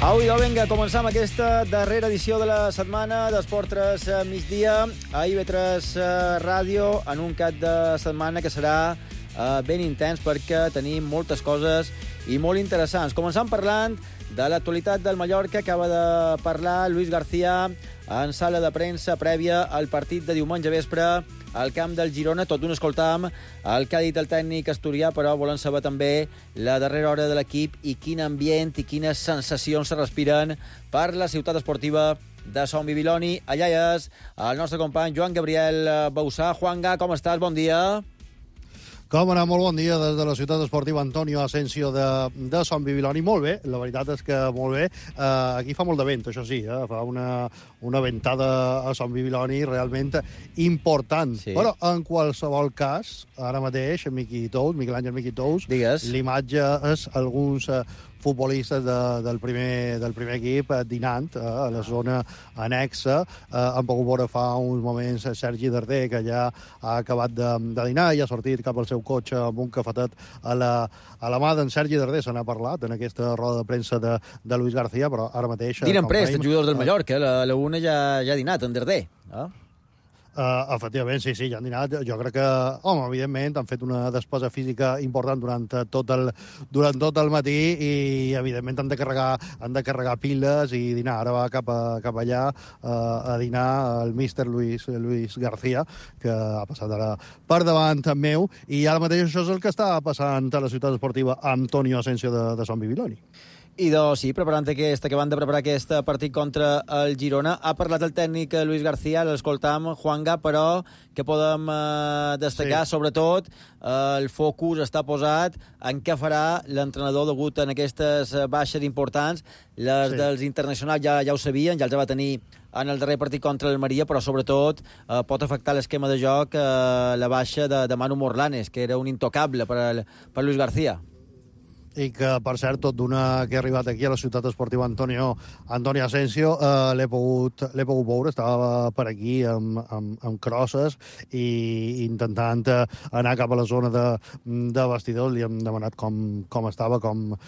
Avui, vinga, començam aquesta darrera edició de la setmana d'Esport 3 migdia a IB3 Ràdio, en un cap de setmana que serà ben intens perquè tenim moltes coses i molt interessants. Començam parlant de l'actualitat del Mallorca. Acaba de parlar Luis García en sala de premsa prèvia al partit de diumenge vespre al camp del Girona. Tot d'un escoltam el que ha dit el tècnic asturià, però volen saber també la darrera hora de l'equip i quin ambient i quines sensacions se respiren per la ciutat esportiva de Son Bibiloni. Allà és el nostre company Joan Gabriel Bausà. Juanga, com estàs? Bon dia. Com anar? Molt bon dia des de la ciutat esportiva Antonio Asensio de Son Bibiloni. Molt bé, la veritat és que molt bé. Aquí fa molt de vent, això sí, fa una ventada a Son Bibiloni realment important. Sí. Però en qualsevol cas, ara mateix, Miquel Àngel Miqui Tous, l'imatge és alguns futbolistes del primer equip dinant a la zona anexa. Han pogut veure fa uns moments Sergi Darder, que ja ha acabat de dinar i ha sortit cap al seu cotxe amb un cafetet a la mà d'en Sergi Darder. Se n'ha parlat en aquesta roda de premsa de Luis García, però ara mateix... Dinen prest, els jugadors del Mallorca. A la una ja ha dinat, en Darder. Efectivament, sí, ja han dinat. Jo crec que, evidentment, han fet una despesa física important durant tot el matí i, evidentment, han de carregar piles i dinar. Ara va cap allà a dinar el míster Luis García, que ha passat ara per davant meu, i ara mateix això és el que està passant a la ciutat esportiva Antonio Asensio de Son Bibiloni. I sí, acabant de preparar aquest partit contra el Girona. Ha parlat el tècnic Luis García, l'escoltam, Juanga, però que podem destacar, sobretot, el focus està posat en què farà l'entrenador degut en aquestes baixes importants. Les dels internacionals ja ho sabien, ja els va tenir en el darrer partit contra el Maria, però sobretot pot afectar l'esquema de joc la baixa de Manu Morlanes, que era un intocable per Luis García. I que, per cert, tot d'una que ha arribat aquí a la ciutat esportiva Antonio Asensio, l'he pogut veure, estava per aquí amb crosses i intentant anar cap a la zona de vestidors. Li hem demanat com estava, com